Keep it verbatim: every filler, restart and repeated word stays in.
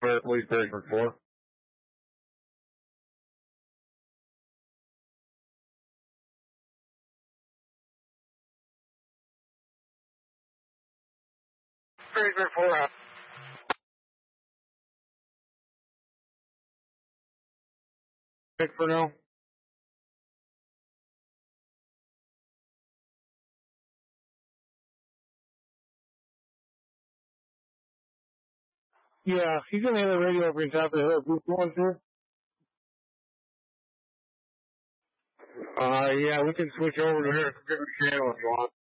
Fair Police Station four. Station four out. Pick for now. Yeah, he's gonna have the radio over on top of the hill. Who's going to? Uh, yeah, we can switch over to a different channel if you want.